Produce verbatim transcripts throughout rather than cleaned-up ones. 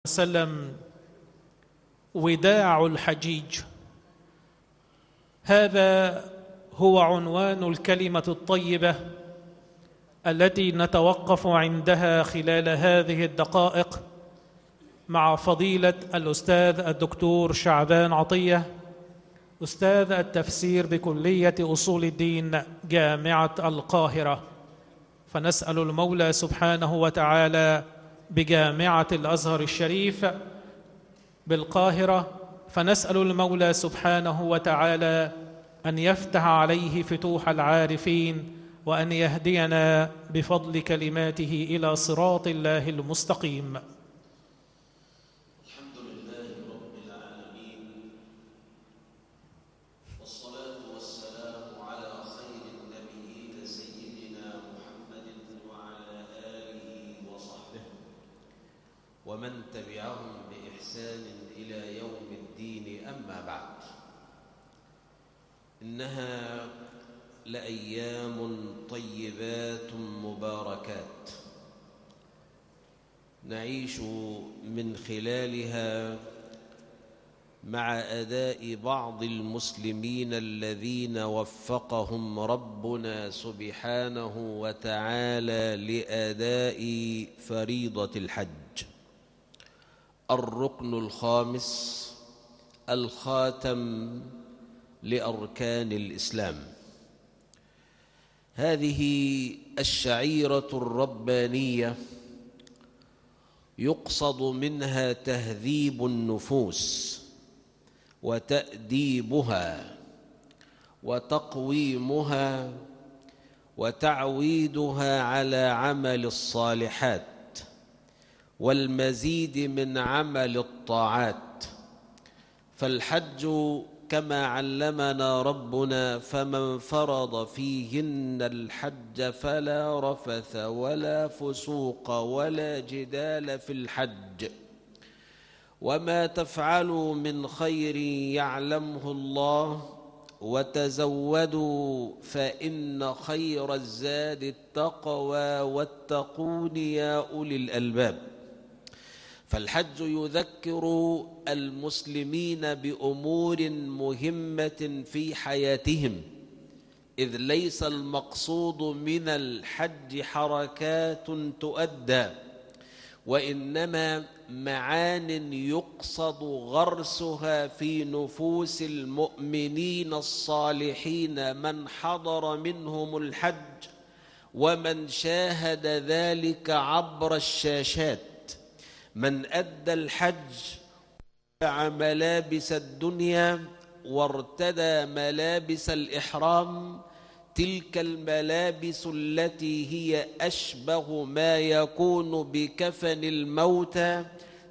وسلم وداع الحجيج. هذا هو عنوان الكلمة الطيبة التي نتوقف عندها خلال هذه الدقائق مع فضيلة الأستاذ الدكتور شعبان عطية، أستاذ التفسير بكلية أصول الدين جامعة القاهرة. فنسأل المولى سبحانه وتعالى بجامعة الأزهر الشريف بالقاهرة، فنسأل المولى سبحانه وتعالى أن يفتح عليه فتوح العارفين، وأن يهدينا بفضل كلماته إلى صراط الله المستقيم. الحمد لله رب العالمين، والصلاة والسلام على خير النبيين سيدنا محمد وعلى آله وصحبه ومن تبعهم بإحسان إلى يوم الدين. أما بعد، إنها لأيام طيبات مباركات نعيش من خلالها مع أداء بعض المسلمين الذين وفقهم ربنا سبحانه وتعالى لأداء فريضة الحج، الركن الخامس، الخاتم لأركان الإسلام. هذه الشعيرة الربانية يقصد منها تهذيب النفوس وتأديبها وتقويمها وتعويدها على عمل الصالحات والمزيد من عمل الطاعات. فالحج كما علمنا ربنا: فمن فرض فيهن الحج فلا رفث ولا فسوق ولا جدال في الحج، وما تفعلوا من خير يعلمه الله، وتزودوا فإن خير الزاد التقوى واتقون يا أولي الألباب. فالحج يذكر المسلمين بأمور مهمة في حياتهم، إذ ليس المقصود من الحج حركات تؤدى، وإنما معان يقصد غرسها في نفوس المؤمنين الصالحين، من حضر منهم الحج ومن شاهد ذلك عبر الشاشات. من أدى الحج وخلع ملابس الدنيا وارتدى ملابس الإحرام، تلك الملابس التي هي أشبه ما يكون بكفن الموتى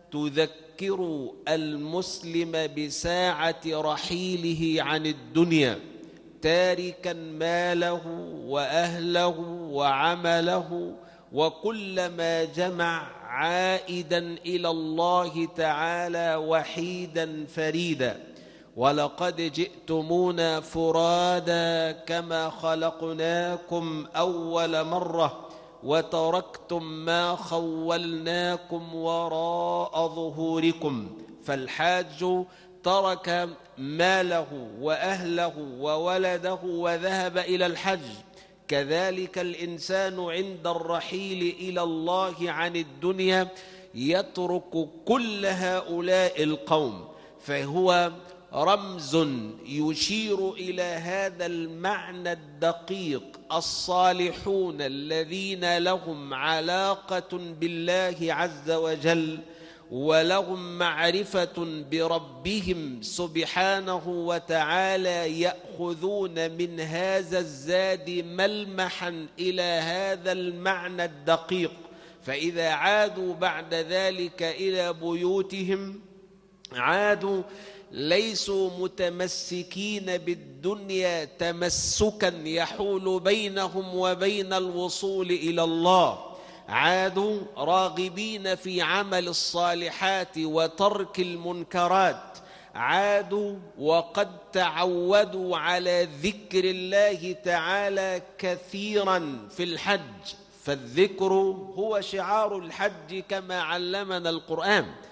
تذكر المسلم بساعة رحيله عن الدنيا، تاركا ماله وأهله وعمله وكل ما جمع، عائدا إلى الله تعالى وحيدا فريدا. ولقد جئتمونا فرادا كما خلقناكم أول مرة وتركتم ما خولناكم وراء ظهوركم. فالحاج ترك ماله وأهله وولده وذهب إلى الحج. كذلك الإنسان عند الرحيل إلى الله عن الدنيا يترك كل هؤلاء القوم، فهو رمز يشير إلى هذا المعنى الدقيق: الصالحون الذين لهم علاقة بالله عز وجل ولهم معرفة بربهم سبحانه وتعالى، يأخذون من هذا الزاد ملمحا إلى هذا المعنى الدقيق. فإذا عادوا بعد ذلك إلى بيوتهم عادوا ليسوا متمسكين بالدنيا تمسكا يحول بينهم وبين الوصول إلى الله، عادوا راغبين في عمل الصالحات وترك المنكرات، عادوا وقد تعودوا على ذكر الله تعالى كثيرا في الحج. فالذكر هو شعار الحج كما علمنا القرآن.